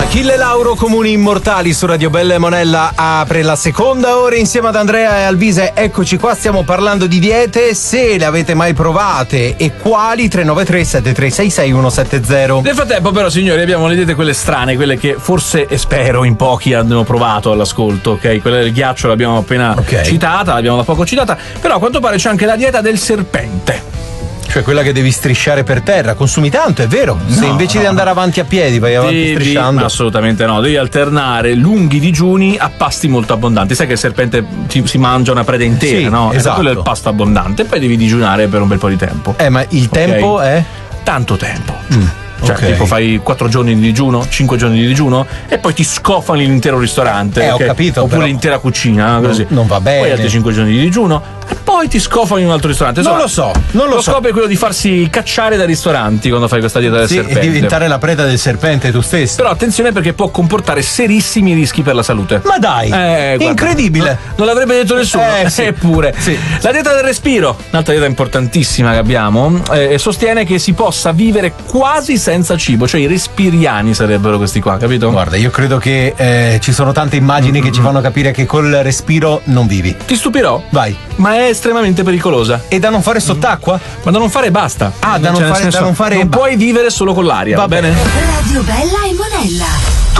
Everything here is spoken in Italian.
Achille Lauro, Comuni Immortali su Radio Bella e Monella apre la seconda ora insieme ad Andrea e Alvise. Eccoci qua, stiamo parlando di diete, se le avete mai provate e quali. 393 7366 170. Nel frattempo però, signori, abbiamo le diete quelle strane, quelle che forse e spero in pochi hanno provato all'ascolto, ok? Quella del ghiaccio l'abbiamo appena citata, l'abbiamo da poco citata, però a quanto pare c'è anche la dieta del serpente. Cioè quella che devi strisciare per terra, consumi tanto, è vero? Se invece di andare avanti a piedi vai avanti strisciando. Assolutamente no, devi alternare lunghi digiuni a pasti molto abbondanti. Sai che il serpente si mangia una preda intera, sì, no? Esatto. Quello è il pasto abbondante, poi devi digiunare per un bel po' di tempo. Ma il tempo è? Tanto tempo. Cioè, tipo fai 4 giorni di digiuno, 5 giorni di digiuno e poi ti scofani l'intero ristorante. Ho capito. Oppure l'intera cucina, così. Non va bene. Poi altri 5 giorni di digiuno e poi ti scofani in un altro ristorante. Non lo so. Lo scopo è quello di farsi cacciare dai ristoranti quando fai questa dieta del serpente. E diventare la preda del serpente tu stesso. Però attenzione, perché può comportare serissimi rischi per la salute. Ma dai, guarda, incredibile. Non l'avrebbe detto nessuno. Sì. Eppure. Sì. La dieta del respiro, un'altra dieta importantissima che abbiamo, sostiene che si possa vivere quasi senza cibo, cioè i respiriani sarebbero questi qua, capito? Guarda, io credo che ci sono tante immagini che ci fanno capire che col respiro non vivi. Ti stupirò? Vai. Ma è estremamente pericolosa. E da non fare sott'acqua? Ma da non fare basta. Da non fare non puoi vivere solo con l'aria, va bene? Radio Bella e Monella.